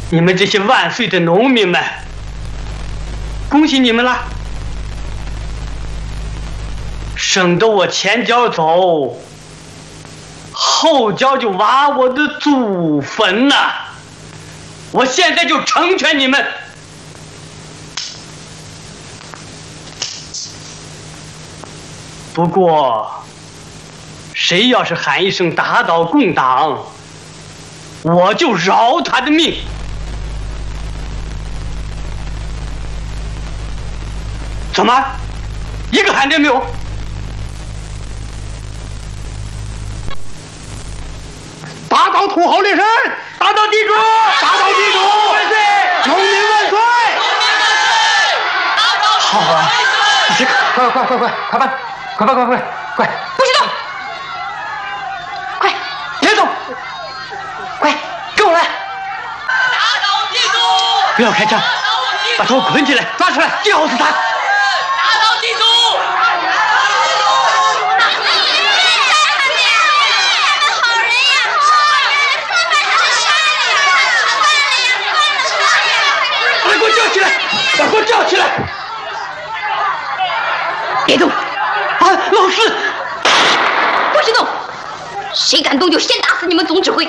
你们这些万岁的农民们，恭喜你们了！省得我前脚走，后脚就挖我的祖坟呐！我现在就成全你们。不过，谁要是喊一声打倒共党，我就饶他的命。怎么，一个喊的没有？ 打倒土豪劣绅， 打倒地主， 打倒地主， 万岁！ 农民万岁！好啊！快！ 不许动！快， 别动！ 快，跟我来！ 打倒地主！ 不要开枪，把他捆起来，抓出来，吊死他！ 打倒地主！ 把给我叫起来！把给我叫起来！ 别动！ 啊，老四！ 不许动！谁敢动就先打死你们总指挥！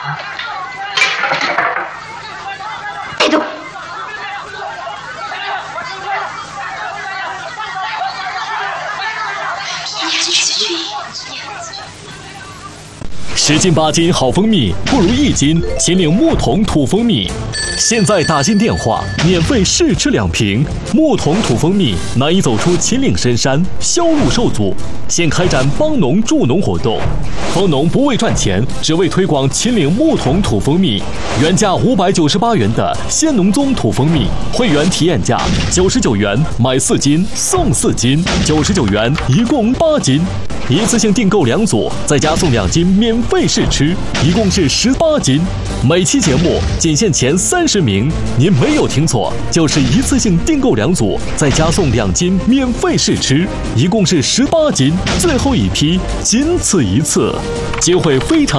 别动！ 10斤8斤好蜂蜜，不如1斤秦岭木桶土蜂蜜。现在打进电话，免费试吃2瓶。木桶土蜂蜜难以走出秦岭深山，销路受阻，现开展帮农助农活动。帮农不为赚钱，只为推广秦岭木桶土蜂蜜。原价598元的鲜农宗土蜂蜜，会员体验价99元，买4斤送4斤，99元一共8斤。一次性订购2组，再加送2斤免费试吃，一共是18斤。每期节目仅限前30名，您没有听错，就是一次性订购2组，再加送2斤免费试吃，一共是18斤。最后一批，仅此一次，机会非常。